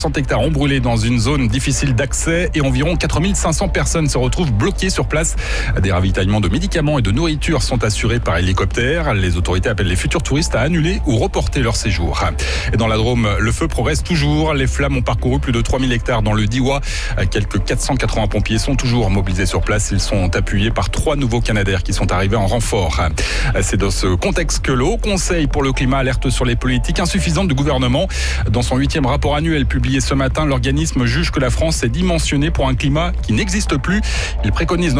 100 hectares ont brûlé dans une zone difficile d'accès et environ 4500 personnes se retrouvent bloquées sur place. Des ravitaillements de médicaments et de nourriture sont assurés par hélicoptère. Les autorités appellent les futurs touristes à annuler ou reporter leur séjour. Et dans la Drôme, le feu progresse toujours. Les flammes ont parcouru plus de 3000 hectares dans le Diois. Quelques 480 pompiers sont toujours mobilisés sur place. Ils sont appuyés par 3 nouveaux Canadair qui sont arrivés en renfort. C'est dans ce contexte que le Haut Conseil pour le climat alerte sur les politiques insuffisantes du gouvernement. Dans son 8e rapport annuel publié ce matin, l'organisme juge que la France est dimensionnée pour un climat qui n'existe plus. Il préconise